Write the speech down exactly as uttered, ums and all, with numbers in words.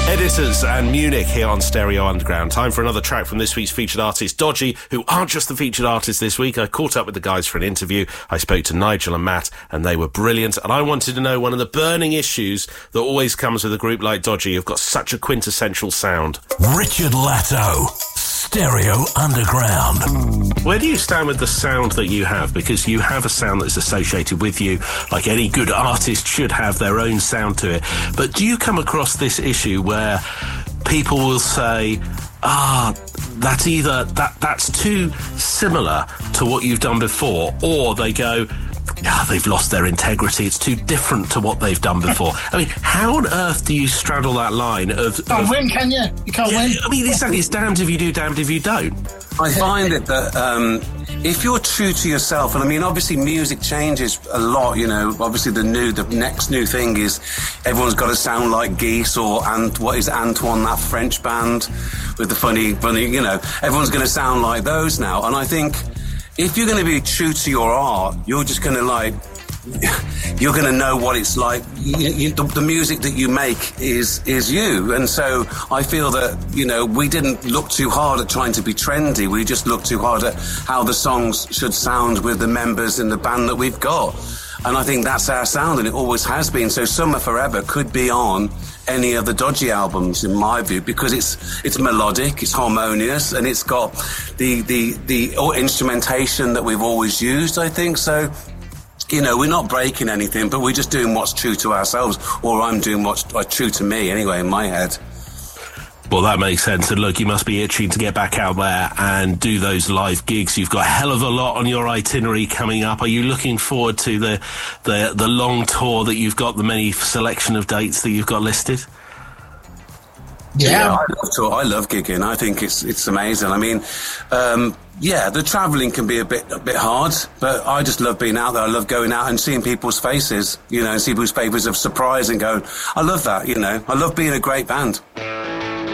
Editors and Munich here on Stereo Underground. Time for another track from this week's featured artist, Dodgy, who aren't just the featured artist this week. I caught up with the guys for an interview. I spoke to Nigel and Matt, and they were brilliant. And I wanted to know one of the burning issues that always comes with a group like Dodgy, who've got such a quintessential sound. Richard Latto, Stereo Underground. Where do you stand with the sound that you have? Because you have a sound that's associated with you, like any good artist should have their own sound to it. But do you come across this issue where people will say, ah, that's either that that's too similar to what you've done before, or they go, ah, they've lost their integrity, it's too different to what they've done before? I mean, how on earth do you straddle that line of... You can't of, win, can you? You can't yeah, win. I mean, exactly, it's damned if you do, damned if you don't. I find it that um, if you're true to yourself, and I mean, obviously music changes a lot, you know, obviously the new, the next new thing is everyone's got to sound like Geese or, and what is Antoine, that French band with the funny, funny, you know, everyone's going to sound like those now. And I think if you're going to be true to your art, you're just going to like, you're going to know what it's like. You, you, the, the music that you make is is you, and so I feel that, you know, we didn't look too hard at trying to be trendy. We just looked too hard at how the songs should sound with the members in the band that we've got, and I think that's our sound, and it always has been. So Summer Forever could be on any of the Dodgy albums, in my view, because it's it's melodic, it's harmonious, and it's got the the the instrumentation that we've always used, I think. So, you know, we're not breaking anything, but we're just doing what's true to ourselves, or I'm doing what's true to me, anyway, in my head. Well, that makes sense. And look, you must be itching to get back out there and do those live gigs. You've got a hell of a lot on your itinerary coming up. Are you looking forward to the the, the long tour that you've got, the many selection of dates that you've got listed? Yeah, yeah, I love tour. I love gigging. I think it's it's amazing. I mean, um, yeah, the travelling can be a bit a bit hard, but I just love being out there. I love going out and seeing people's faces, you know, and see people's faces of surprise and going, I love that, you know. I love being a great band.